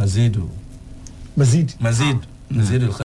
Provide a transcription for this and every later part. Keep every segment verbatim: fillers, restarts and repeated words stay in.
مزيد مزيد مزيد مزيد الخير.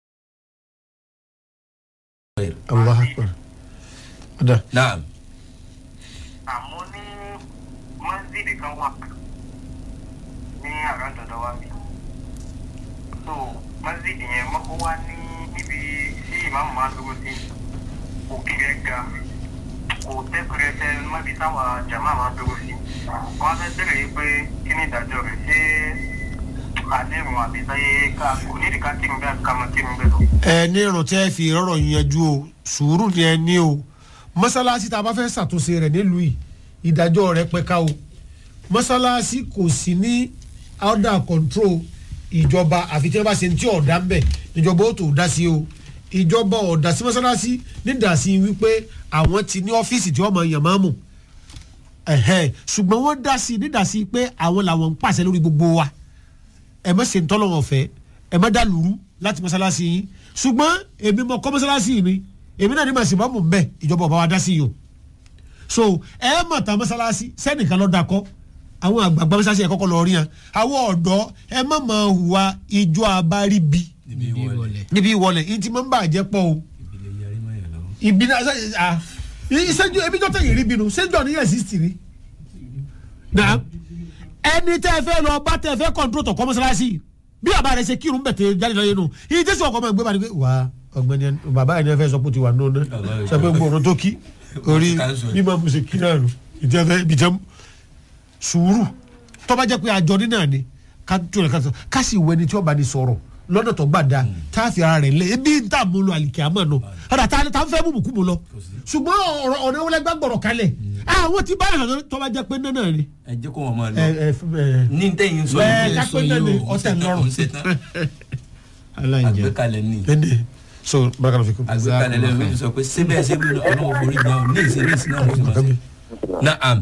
الله أكبر. هذا نعم. أموني مزيد كوا ni around the Dawami. So masjid yẹn mọ́ wá ní ibi tí ìmáàmù máa ń dúró sí òkè ẹ̀ga kò tẹ́kùrẹ́sẹ̀ mọ́bi táwọn jàmáà máa ń dúró sí. Wọ́n fẹ́ bẹ̀rẹ̀ yìí pé kí ni ìdájọ́ rẹ̀ ṣé àdéhùn àbí táyé ká kò ní ìdíkà kírun bẹ́ẹ̀ ká mọ́ kírun bẹ́ẹ̀ lọ. ẹ ní irun tẹ́ fi rọ́rọ̀ yanjú o sùúrù ni ẹ ní o mọ́sálásí tá a bá fẹ́ ṣàtúnṣe rẹ̀ nílùú yìí ìdájọ́ rẹ̀ pẹ́ká o mọ́sálásí kò sí ní under control ìjọba àfi tí wọ́n bá ṣe ní tí ọ̀dà ń bẹ̀ ìjọba ó tó dá sí o ìjọba ọ̀dà sí mọ́sálásí nídàásí wípé àwọn ti ní ọ́fíìsì tí wọ́n mọ̀ yàn máa mú ṣùgbọ́n wọ́n dá sí nídàásí pé àwọn làwọn ń pàṣẹ lórí gbogbo wa ẹ má ṣe ń tọ́lọ̀ wọn fẹ́ ẹ má dá lùrú láti mọ́sálásí yín ṣùgbọ́n èmi mọ̀ kọ́ mọ́sálásí mi èmi náà ní màá sì bá mọ̀ ń bẹ̀ ìjọba ọba wa dá sí yìí o so ẹ mọ̀ ta mọ́sálásí sẹ́nìkan ló dá kọ́ àwọn àgbàgbà mọ́sálásí ẹ̀ kọ́kọ́ lọ rí yan àwọn ọ̀dọ́ ẹ má máa hùwà ìjọ abáríbi níbi ìwọlẹ̀ yìí ti máa ń bàjẹ́ pọ̀ o ìbí náà ìṣẹ́jú ebi tó tẹ̀yìn rí bínú ṣẹ́jú ọ̀nà yẹn sísì rí náà ẹni tẹ́ ẹ fẹ́ lọ bá tẹ́ ẹ fẹ́ kọ́ńtró tọ̀ kọ́ mọ́sálásí bí bàbá rẹ̀ ṣe kírun bẹ̀tẹ̀ jáde lọ yẹn nù ìyí tẹ́sí ọkọ̀ máa gbé bá ní pé wà ọ̀gbẹ́ni bàbá yẹn fẹ́ sọ pé ó ti wà nù náà sọ pé gbòòrò tó kí orí bí máa mú ṣe kí náà nù ìjẹ́fẹ́ ibi jẹ́ sùúrù tó bá jẹ́ pé àjọ ní náà ni ká tó rẹ̀ ká sọ ká sì wẹni tí ó bá ní sọ̀rọ̀ lọ́dọ̀ tó gbàdá tá a fi ara rẹ̀ lé ebi ń tà mú lọ àlìkè àmọ́ nù ọ̀dà tá a fẹ́ mú bùkún mu lọ ṣùgbọ́n ọ̀rọ̀ ọ̀nà wọlé gbàgbọ̀rọ̀ kalẹ̀ àwọn tí báyìí lọ́dọ̀ tó bá jẹ́ pé náà ni. ẹ jẹ́ kó wọn máa lọ ní tẹ̀yìn sọ yìí ẹ sọ yìí o ọ̀tẹ̀ lọ́rùn àgbékalẹ̀ ní. so bákan fi kú. àgbékalẹ̀ lẹ́nu sọ pé síbẹ̀ síbẹ̀ ọlọ́wọ́ forí gbà ní ìṣẹ́lẹ̀ ìṣẹ́lẹ̀ ọ̀hún naam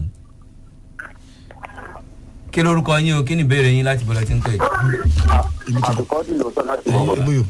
kí lórúkọ yín o kí ni ìbéèrè yín láti bọ̀lá tí ń pè. àbùkọ́dì ló sọ láti bọ̀ bọ̀.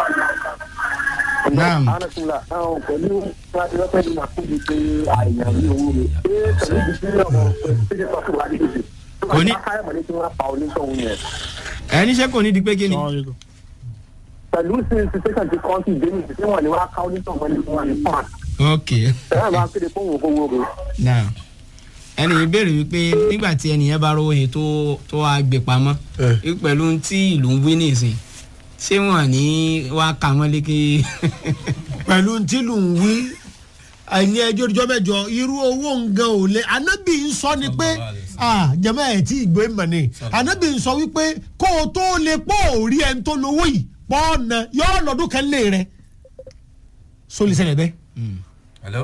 naam. anasula àwọn pẹ̀lú lọ́pẹ́ ní àkókò pé àìyàn ní owó rẹ̀ ṣé pẹ̀lú ibi tí ọmọ ṣẹ́jẹ́ pàṣẹ wà níbi tí wọ́n bá káyọ̀ mọ̀ ní tí wọ́n pa oníṣòwò yẹn. ẹni ṣe kò ní di pé kí ni. pẹ̀lú situation ti kọ́ńtì dé ní tí wọ́n ní wọ́n á ká oníṣòwò ní wọ́n ní pọ́n. ok. ẹ̀rọ máa kéde fún òun owó rẹ̀. naam ẹni yìí béèrè wípé nígbà tí ẹnìyẹn bá rówó he tó tó wá gbé pamọ́ pẹ̀lú tí ìlú ń wí nìsín ṣé wọ́n ní wá kà mọ́ lékè. pẹ̀lú tí ìlú ń wí ẹni ẹjọ́ ìjọ mẹ́jọ irú owó nǹkan ò lé anábì ń sọ ni pé jẹ́mọ́ ẹ̀ tí ìgbé mọ̀ ni anábì ń sọ wípé kó o tó lè pọ̀ òrí ẹni tó lówó yìí pọ̀ ọ̀nà yọ lọ́dún kẹ́lẹ́ rẹ̀ sólì sẹ́lẹ̀ bẹ́ẹ̀. hello.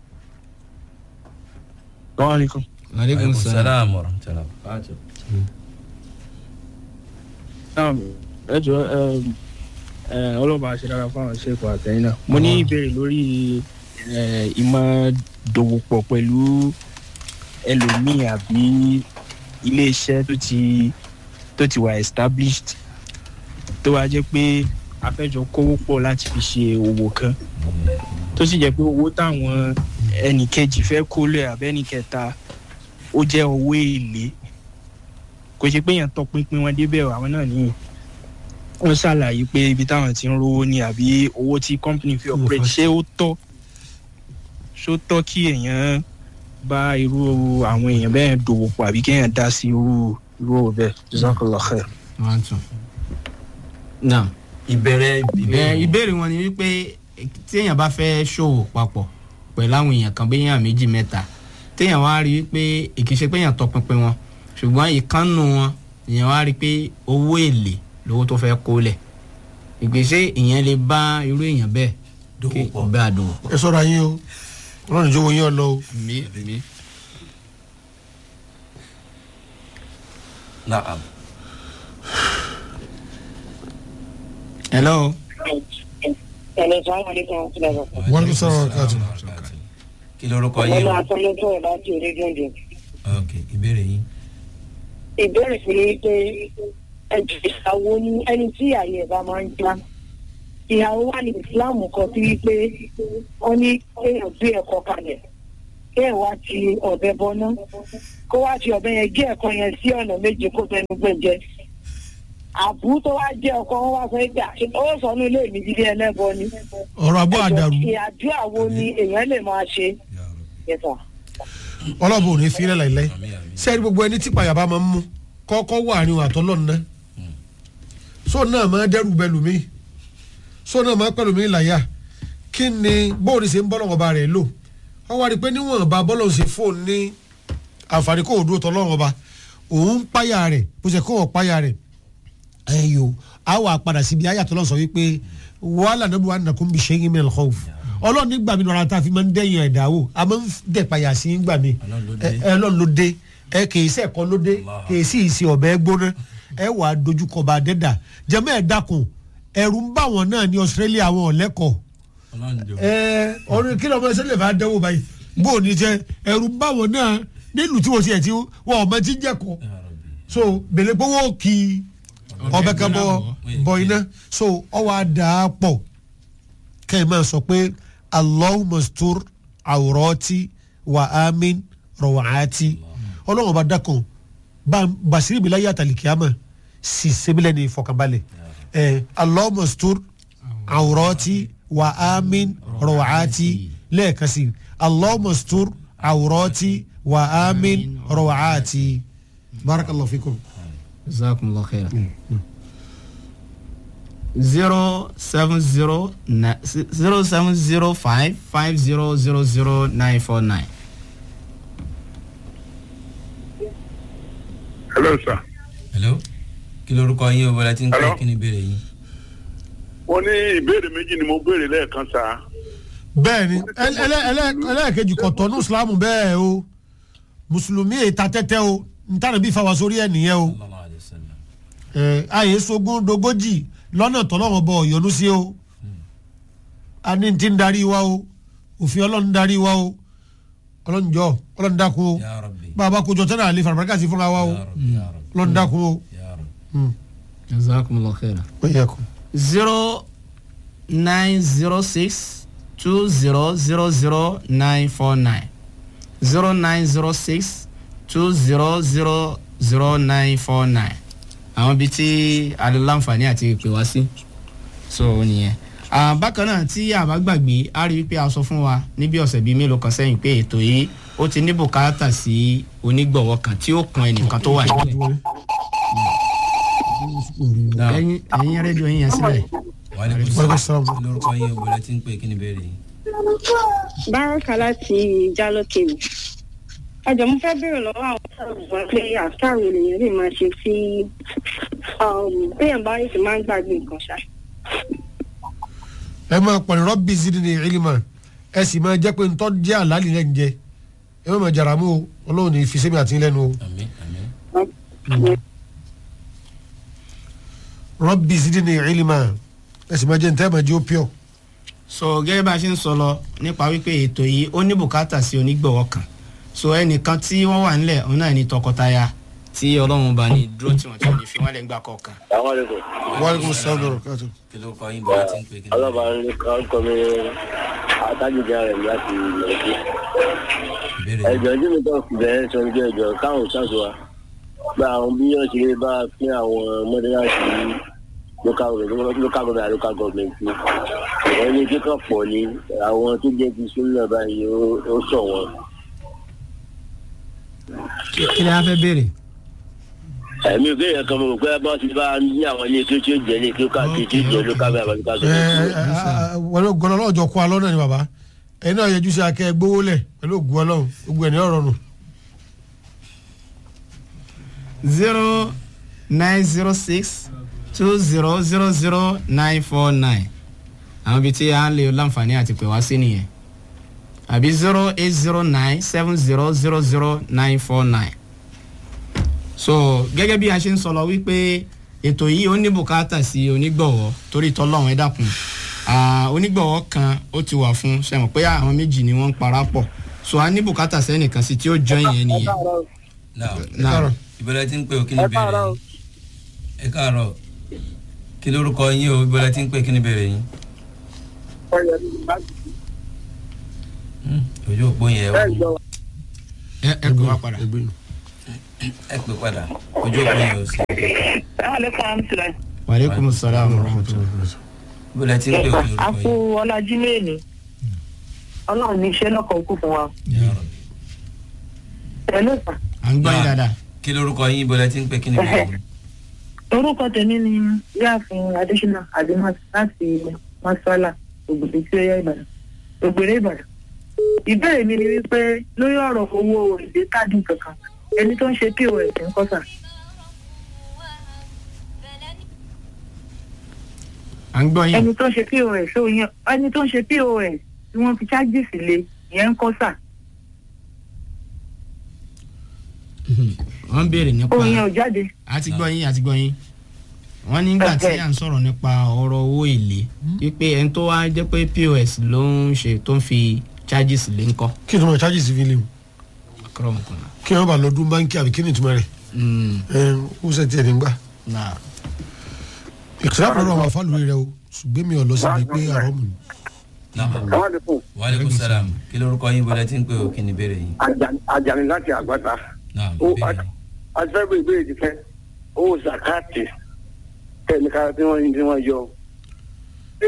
Waalaikum. Waalaikum salaam wa rahmatullahi wa barakatuh. Naam, ẹ jọ ẹ ọlọ́ba àṣẹdára fún àwọn ṣẹ́kọ̀ọ́ àtẹ̀yìn náà. Mo ní ìbéèrè lórí ìmọ̀ dòwòpọ̀ pẹ̀lú ẹlòmíì àbí iléeṣẹ́ tó ti tó ti wà established tó wá jẹ́ pé a fẹ́ jọ kówó pọ̀ láti fi ṣe òwò kan tó sì jẹ́ pé owó táwọn ẹnì kejì fẹ́ kó lẹ̀ abẹ́ni kẹta ó jẹ́ owó èlé kò ṣe pé èèyàn tọpinpin wọn débẹ̀ àwọn náà ní wọ́n ṣàlàyé pé ibi táwọn ti ń rówó ni àbí owó tí company fi operate ṣé ó tọ́ ṣó tọ́ kí èèyàn bá irú àwọn èèyàn bẹ́ẹ̀ dòwò pọ̀ àbí kéèyàn dá sí irú irú owó bẹ́ẹ̀ jazakallah khair. naam ìbẹ̀rẹ̀ ìbéèrè wọn ni wípé tí èèyàn bá fẹ́ ṣòwò papọ̀ pẹ̀lú àwọn èèyàn kan bí èèyàn méjì mẹ́ta téèyàn wá rí i pé ìkíṣe pé èèyàn tọpinpin wọn ṣùgbọ́n ìkànnù wọn èèyàn wá rí i pé owó èlé lówó tó fẹ́ kó lẹ̀ ìgbésẹ̀ ìyẹn lè bá irú èèyàn bẹ́ẹ̀ kí ọbẹ̀ àdòwò pọ̀. ẹ sọ́ra yín o ọlọ́run ìjọba yín ọ lọ o. mi mi. naam. hello. Hello, salaam alaikum. wọ́n kí sọ̀rọ̀ káàtó. kí lórúkọ yín o. ọmọ àtọ́lọ́tọ́ láti orí jọ̀jọ̀. ok ìbéèrè yín. ìbéèrè sí ni pé ẹjọ́ ìyàwó ní ẹni tí àyè ẹ̀ bá máa ń já ìyàwó wà ní ìsìláàmù kan sí wípé wọ́n ní kéèyàn gbé ẹ̀kọ́ kalẹ̀ kéèyàn wá ti ọ̀bẹ bọ́ná kó wá ti ọ̀bẹ yẹn gé ẹ̀kọ́ yẹn sí ọ̀nà méje kó fẹnu gbẹ̀jẹ̀ àbú tó wá jẹ́ ọkọ wọn wá sọ pé ó sọnù ilé mi jíde ẹlẹ́bọ ni. ọ̀rọ̀ àbọ̀ àdàrú. ìyàdúrà wo ni èèyàn lè máa ṣe. ọlọ́bù ò ní fi rẹ̀ láìláì sẹ́ẹ̀rì gbogbo ẹni tí pàyàbá máa ń mú kọ́kọ́ wà ní àtọ́lọ́nà so náà máa dẹ́rù bẹ́lù mí so náà máa pẹ̀lú mi láyà kí ni bóòdì ṣe ń bọ́ lọ́wọ́ ba rẹ̀ lò wọ́n wá rí i pé níwọ̀n bá bọ́lọ̀ ṣe fóònù ní àǹfààní kó o dúró tọ́ lọ́wọ́ ba òun páyà rẹ̀ bó ṣe kó wọ́n páyà rẹ̀ ẹ̀yọ́ àwọn àpadà síbi ayàtọ̀ lọ́sọ̀ wípé wàhálà náà wà nàkún bí ṣẹ́yìn min al-khawf ọlọ́run nígbà mi nọ̀ra tá a fi máa ń dẹ́yìn ẹ̀dá wò a máa ń dẹ̀ payà sí gbà mí ẹ ọlọ́run ló dé ẹ kìí sẹ́ ẹ̀kọ́ ló dé kìí sí ìsì ọ̀bẹ gbóná ẹ wà á dojúkọ bá a dẹ́dà jẹ́mọ́ ẹ̀ dákun ẹ̀rù ń bá wọn náà ní Australia àwọn ọ̀lẹ́kọ̀ọ́ ẹ ọ̀run kí lọ́mọ ẹsẹ̀ lè fà á dẹ́wọ́ báyìí bó o ní jẹ ẹ̀rù ń bá wọn náà nílùú tí wọ́n ti ẹ̀ tí wọ́n ọmọ ti jẹ́kọ̀ọ́ so bèlè pé wọ́n kì í ọbẹ̀ kan bọ̀ bọ̀ iná so ọwọ́ àdá pọ̀ kẹ́ ẹ̀ máa sọ pé Allahumma stur awrati wa amin rawati ọlọ́run ọba dákan basiri mi láyé àtàlìkíámà sì sẹ́bílẹ̀ ní ìfọkànbalẹ̀ ẹ̀ Allahumma stur awrati wa amin rawati lẹ́ẹ̀kan sí Allahumma stur awrati wa amin rawati barakallahu fikum. Jazakumullahu khairan. zero seven zero nine zero seven zero five five zero zero zero nine four nine. Hello sir. hello kí lorúkọ yín o bọ́lá tí ń pè kí ni ìbéèrè yín. wọ́n ní ìbéèrè méjì ni mo béèrè lẹ́ẹ̀kan sá. bẹ́ẹ̀ni ẹlẹ́ẹ̀kejì kọ̀tọ̀ ní islam bẹ́ẹ̀ o mùsùlùmí èta tẹ́tẹ́ o ntànà bí fáwọn sórí ẹ̀ nìyẹn o ayé sogún dogójì lọ́nà tọ́lọ́wọ́ bọ̀ yọ̀nú sí o a ní ti ń darí wa o òfin ọlọ́run darí wa o ọlọ́run jọ ọlọ́run dákun o bàbá kojọ tẹ́lẹ̀ àlè fàràbàkà sí fúnra wa o ọlọ́run dákun o. Jazakumullahu khairan. zero nine zero six two zero zero zero nine four nine zero nine zero six two zero zero zero nine four nine àwọn ibi tí alóláǹfààní àti ìpè wá sí so nìyẹn. bákan náà tí a bá gbàgbé a rí wípé a sọ fún wa níbi ọ̀sẹ̀ bíi mélòó kan sẹ́yìn pé ètò yìí ó ti ní bùkátà sí onígbọ̀wọ́ kan tí ó kan ẹnìkan tó wà níbẹ̀. ẹ̀yin ẹ̀yin rédíò yín yẹn sílẹ̀. lórúkọ yín o bọ́lá tí ń pè kí ni ìbéèrè yín. Báràkà láti Jálókè mi ẹjọ mo fẹ́ bèrè lọ́wọ́ àwọn ọ̀sán pé àṣàrò ènìyàn lè máa ṣe sí téèyàn bá yìí sì máa ń gbàgbé nǹkan ṣá. ẹ máa pọ̀ ní rọ́bì zidni ilma ẹ sì máa jẹ́ pé ntọ́ jẹ́ àlàálì lẹ́nu jẹ ẹ má máa jàrà mú o ọlọ́run ní fi sẹ́mi àti lẹ́nu o. rọ́bì zidni ilma ẹ sì máa jẹ́ ntẹ́ máa jẹ́ ó pure. so gẹ́gẹ́ bá a ṣe ń sọ lọ nípa wípé ètò yìí ó ní bùkátà sí onígbọ̀wọ́ kan so ẹnìkan tí wọ́n wà nílẹ̀ òun náà ní tọkọtaya tí ọlọ́run bá ní dúró tí wọ́n ti ní fi wọ́n lè gbà kọ̀ọ̀kan. wàlúùkù sábẹ̀rù káàtó. kí ló kọ yín bọ́lá tí ń pè kí ni. ọlọ́ba ń kọ́ mi àtàjùjà rẹ̀ láti ìlọ́sí. ẹ̀jọ̀ ní mi kàn fi bẹ̀rẹ̀ sọ ní ẹ̀jọ̀ káwọn ṣáàṣù wa gba àwọn bí wọ́n ṣe lè bá pín àwọn mọ́dẹ́láṣí local government local government local government wọ́n ní kíkọ́ pọ̀ ní àwọn tó jẹ́ ti súnmọ́ báyìí ó sọ wọn. kí ni a fẹ́ béèrè. ẹ̀mí ò béèrè kan mo rò pé bá ti bá ní àwọn ilé tó tí ó jẹ́ ní kí ó káàkiri tí ó jẹ́ local government local government. wọ́n gbọ́dọ̀ lọ́jọ́ kó alọ́ náà ni bàbá ẹni náà yẹjú sí akẹ́ gbówó lẹ̀ pẹ̀lú ògùn ọlọ́run gbogbo ẹni ọ̀rọ̀ nù. zero nine zero six two zero zero zero nine four nine àwọn ibi tí a ń lè láǹfààní àti pè wá sí nìyẹn àbí zero eight zero nine seven zero zero zero nine four nine. so gẹ́gẹ́ bí a ṣe ń sọ lọ wípé ètò yìí ó ní bùkátà sí onígbọ̀wọ́ torí tọ́lọ́run ẹ dákun onígbọ̀wọ́ kan ó ti wà fún sẹ́wọ̀n pé àwọn méjì ni wọ́n ń parapọ̀ so a ní bùkátà sẹ́nìkan sí tí ó jọ ìyẹn nìyẹn. náà ìbẹ̀rẹ̀ tí ń pè ó kí ni bẹ̀rẹ̀ yín ẹ káàárọ̀ kí lórúkọ yín o ìbẹ̀rẹ̀ tí ń pè kí ni bẹ̀rẹ̀ yín. ojú òpó yẹn o. ẹ ẹ kò wá padà. ẹ pè padà ojú òkú yẹn ò sí. wàlẹ́kùn sàlámù rahmatulah. bọ́lá tí ń pè òkú a lórúkọ kú yìí. ọlájú lẹ́ẹ̀ni ọlọ́run ní iṣẹ́ náà kan kú fún wa. ẹ ló sà. à ń gbọ́ yín dáadáa. kí lórúkọ yín bọ́lá tí ń pè kí ni bẹ́ẹ̀ ni. orúkọ tèmi ni yáàfin adésínà àdèmàs láti masala ògbèrè tí ó yá ìbàdàn ògbèrè ìbàdàn. ìbéèrè mi ni wípé lórí ọ̀rọ̀ owó ìdè káàdì kankan ẹni tó ń ṣe pos ń kọ́ sà. à ń gbọ́ yín. ẹni tó ń ṣe pos ó yẹn ẹni tó ń ṣe pos tí wọ́n fi charges lé ìyẹn ń kọ́ sà. wọ́n ń béèrè nípa. ó yẹn ò jáde. a ti gbọ́ yín a ti gbọ́ yín. wọ́n nígbà tí à ń sọ̀rọ̀ nípa ọ̀rọ̀ owó èlé wípé ẹni tó wá jẹ́ pé pos ló ń ṣe tó ń fi charges lé ńkọ́. kí ni mo charges fi lé o akọ́rọ̀mọkùnrin. kí wọ́n bá lọ́dún báńkì àbí kí ni ìtumọ̀ rẹ̀ ẹ̀ ó ṣe tiẹ̀ nígbà. náà ìkìlá pẹ̀lú àwọn afáàlú rẹ̀ o ṣùgbọ́n mi ò lọ síbi pé àrọ́ mu. wàlẹ́kùn sàlámù kí lórúkọ yín bọ́lá tí ń pè òkú ni bẹ́ẹ̀ yìí. Àjàní láti àgbàtà. àtẹ́bí ìbéèrè ti fẹ́ owó zakati tẹ̀léka tí wọ́n tí wọ́n yọ. ṣé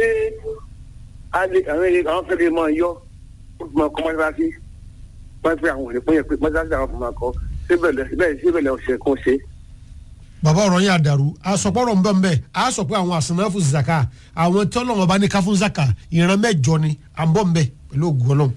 àwọn fẹ́ẹ́ máa yọ ó fi máa kọ́ mọ́tàlásí wọ́n fi àwọn òní pínyẹ̀ pé mọ́tàlásí àwọn fi máa kọ́ síbẹ̀lẹ̀ ọ̀sẹ̀ kan ṣe. bàbá ọ̀rọ̀ yẹn àdàrú asọ̀pọ̀rọ̀ ń bẹ̀ ń bẹ̀ a sọ pé àwọn àsìnáfù zaka àwọn tí ọlọ́run ọba ní ká fún zaka ìran mẹ́jọ ni à ń bọ̀ ń bẹ̀ pẹ̀lú ògùn ọlọ́run.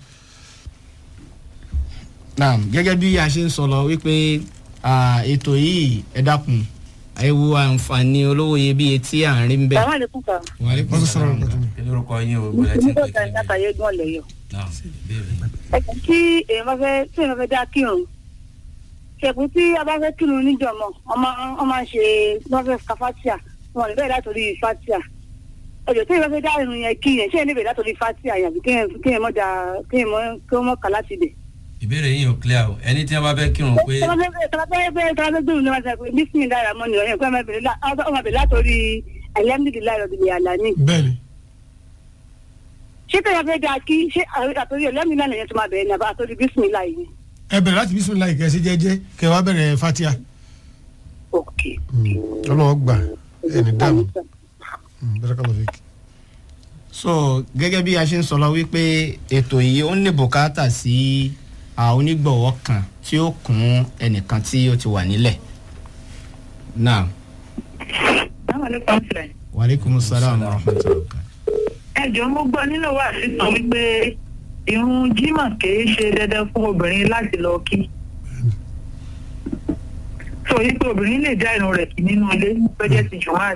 naam gẹ́gẹ́ bí a ṣe ń sọ lọ wípé ètò yìí ẹ dákun ẹ wo àǹfààní olówó iyebíye tí à ń rí ń bẹ̀. bàbá àlékún kan. wọ́n sọ̀rọ̀ nǹkan kí lórúkọ yín o bọ́lá tí ń pè kí ni bẹ́ẹ̀ bẹ́ẹ̀. náà béèrè. tí èèyàn bá fẹ́ tí èèyàn fẹ́ dá kírun ṣẹ̀kú tí a bá fẹ́ kírun níjọ̀mọ́ wọ́n máa ń ṣe wọ́n fẹ́ ka fatia wọn lè bẹ̀rẹ̀ látòrí fatia ọjọ́ tí èèyàn fẹ́ dá irun yẹn kí yẹn ṣé èèyàn lè bẹ̀rẹ̀ látòrí fatia yẹn àbí kéèyàn mọ̀ dá kéèyàn mọ̀ kà láti bẹ̀. ìbéèrè yín ò clear o ẹni tí wọn bá fẹ́ kírun pé. tọ́lá fẹ́ tọ́lá fẹ́ fẹ́ tọ́lá fẹ́ gbẹ̀rún ní wàá sẹ́kù bí sinmi dára mọ́ ni ọ̀yẹ́ kó ọmọ bẹ̀rẹ̀ látòrí alhamdulilayi rabbil alamin. bẹ́ẹ̀ni. ṣé tẹ́lá fẹ́ dá kí ṣé àtòrí alhamdulilayi yẹn tó máa bẹ̀rẹ̀ ní àbá àtòrí bisimilayi yìí. ẹ bẹ̀rẹ̀ láti bisimilayi kẹ́ ẹ ṣe jẹ́jẹ́ kẹ́ ẹ wá bẹ̀rẹ̀ fatia. ok. ọlọ́wọ́ gbà ẹni dáhùn bẹ́ẹ̀ ká lọ fi. so gẹ́gẹ́ bí a ṣe ń sọ lọ wípé ètò yìí ó ní bùkátà sí onígbọ̀wọ́ kan tí ó kún ẹnìkan tí ó ti wà nílẹ̀ náà. wàlẹ́kùn sàlámù rahmatulah. ẹ jọ mo gbọ́ nínú wa sísọ wípé irun jimá kìí ṣe dandan fún obìnrin láti lọ kí so wípé obìnrin lè dá irun rẹ̀ kí nínú ilé lọ́jọ́ ti jùmọ̀.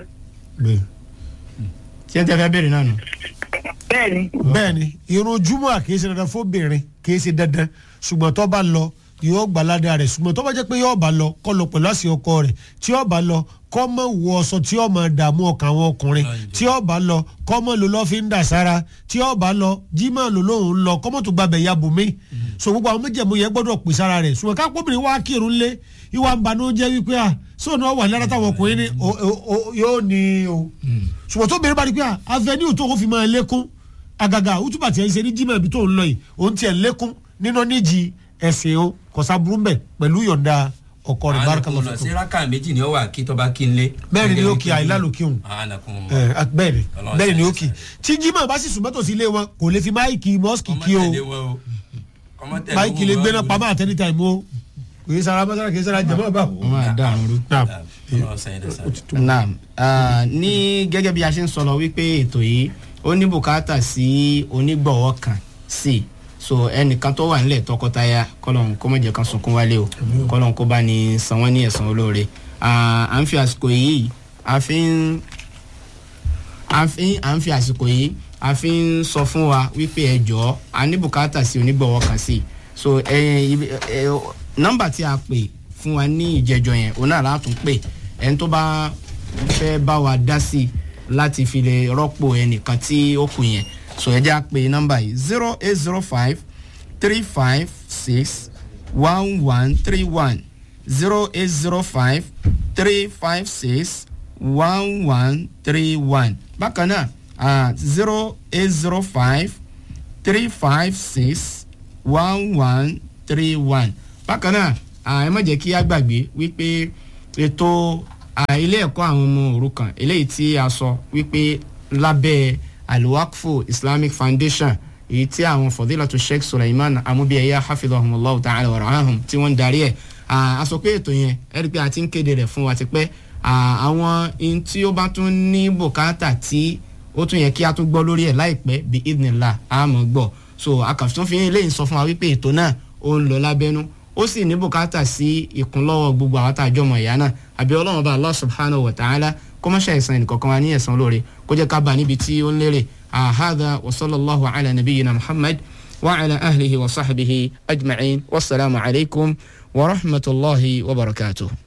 tí ẹ tẹ́ fẹ́ bèrè náà nù. bẹ́ẹ̀ni. bẹ́ẹ̀ni irun júmọ̀ kìí ṣe dandan fóbìnrin kìí ṣe dandan ṣùgbọ́n tó bá lọ yóò gbà ládàá rẹ̀ ṣùgbọ́n tó bá jẹ́ pé yóò bá lọ kọ́ lọ pẹ̀lú àṣẹ ọkọ rẹ̀ tí yóò bá lọ kọ́ mọ̀ wọ ọsọ tí yóò máa dààmú ọkàn àwọn ọkùnrin tí yóò bá lọ kọ́ mọ̀ lò lọ́ fi ń dà sára tí yóò bá lọ jímọ̀ lò lóhùn lọ kọ́ mọ̀ tó gbàbẹ̀ ya bùnmí so gbogbo àwọn méjèèmú yẹn gbọ́dọ̀ pè sára rẹ̀ ṣùgbọ́n ká pọ́bìnrin wá kírun lé ìwà ń banú jẹ́ wípé à sóònù ọ̀wà lára táwọn ọkùnrin ní yóò ní o ṣùgbọ́n tó bẹ̀rẹ̀ bá rí pé à avenue tó kó fi máa lékún àgàgà útùbà tí ẹ ń ṣe ní jímọ̀ ibi tó ń lọ yìí òun tiẹ̀ lékún nínú níjì ẹ̀sìn o kọ̀sá burú mbẹ̀ pẹ̀lú yọ̀ǹda ọkọ rẹ̀ báraka lọ fún un. sẹ́ráka méjì ni ó wà kí tọ́ba kí n lé. bẹ́ẹ̀ni ni ó kì àìlálò kí òun bẹ́ẹ̀ni bẹ́ẹ̀ni ni ó kì tí jimá bá sì sùn mọ́tò sí ilé wọn kò lè fi máìkì mọ́sìkì kí o máìkì lè gbéná pamọ́ àtẹ́ni tàìmù o kò yé sara mọ́sára kì í sara jẹ̀mọ́ bá. wọ́n máa dá àrùn rú. naam ní gẹ́gẹ́ bí a ṣe ń sọ lọ wípé ètò yìí ó ní bùkátà sí onígbọ̀wọ́ kan sí so ẹnìkan tó wà nílẹ̀ tọkọtaya kọlọ́n kó mọ̀jẹ̀ kan sunkún wálé o kọlọ́n kó bá ní san wọ́n ní ẹ̀san olóore à ń fi àsìkò yìí à fi ń à ń fi àsìkò yìí à fi ń sọ fún wa wípé ẹ jọ̀ọ́ a ní bùkátà sí onígbọ̀wọ́ kan sí so nọ́mbà tí a pè fún wa ní ìjẹjọ yẹn òun náà látún pè ẹni tó bá fẹ́ bá wa dá sí láti fi lè rọ́pò ẹnìkan tí ó kù yẹn so ẹ jẹ́ àpè nọ́mbà yìí zero eight zero five three five six one one three one zero eight zero five three five six one one three one bákan náà zero eight zero five three five six one one three one bákan náà ẹ má jẹ́ kí á gbàgbé wípé ètò ilé ẹ̀kọ́ àwọn ọmọ òrukàn eléyìí tí a sọ wípé lábẹ́ Al-Waqfu Islamic Foundation èyí tí àwọn Fadilatu Sheikh Sulaiman Amubiyaya hafidhahumullahu ta'ala wa ra'ahum tí wọ́n ń darí ẹ̀ a sọ pé ètò yẹn ẹ rí pé a ti ń kéde rẹ̀ fún wa ti pẹ́ àwọn in tí ó bá tún ní bùkátà tí ó tún yẹ kí a tún gbọ́ lórí ẹ̀ láìpẹ́ bí idhnillah a mọ̀ gbọ́ so akàfitún fi eléyìí sọ fún wa wípé ètò náà ó ń lọ lábẹ́nú ó sì ní bùkátà sí ìkúnlọ́wọ́ gbogbo àwọn tá a jọmọ̀ ìyá náà àbí ọlọ́run bá Allah subhanahu wa ta'ala kó má ṣe ẹ̀san ẹnìkọ̀ọ̀kan wa ní ẹ̀san lóore kó jẹ́ ká bá níbi tí ó ń lérè hadha wa sallallahu ala nabiyyina Muhammad wa ala ahlihi wa sahbihi ajma'in wassalamu alaykum wa rahmatullahi wa barakatuh.